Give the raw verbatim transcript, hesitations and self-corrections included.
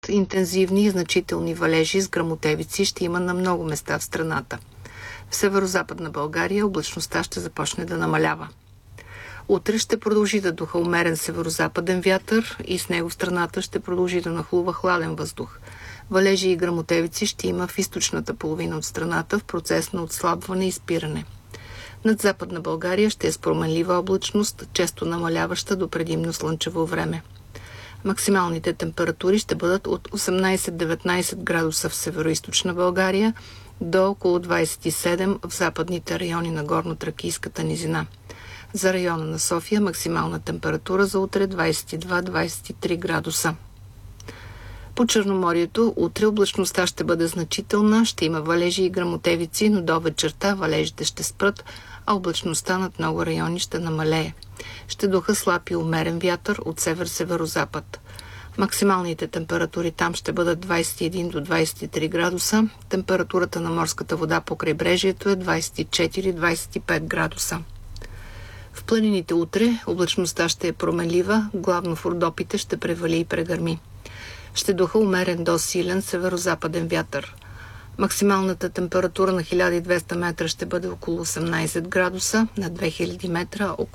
интензивни и значителни валежи с гръмотевици ще има на много места в страната. В северо-западна България облачността ще започне да намалява. Утре ще продължи да духа умерен северо-западен вятър и с него в страната ще продължи да нахлува хладен въздух. Валежи и гръмотевици ще има в източната половина от страната в процес на отслабване и спиране. Над Западна България ще е с променлива облачност, често намаляваща до предимно слънчево време. Максималните температури ще бъдат от осемнайсет-деветнайсет градуса в североизточна България до около двайсет и седем в западните райони на Горнотракийската низина. За района на София максимална температура за утре двайсет и два до двайсет и три градуса. По Черноморието утре облачността ще бъде значителна, ще има валежи и гръмотевици, но до вечерта валежите ще спрат, а облачността над много райони ще намалее. Ще духа слаб и умерен вятър от север-северозапад. Максималните температури там ще бъдат двайсет и един до двайсет и три градуса. Температурата на морската вода по крайбрежието е двайсет и четири до двайсет и пет градуса. В планините утре облачността ще е променлива, главно в Родопите ще превали и прегърми. Ще духа умерен до силен северо-западен вятър. Максималната температура на хиляда и двеста метра ще бъде около осемнайсет градуса, на две хиляди метра около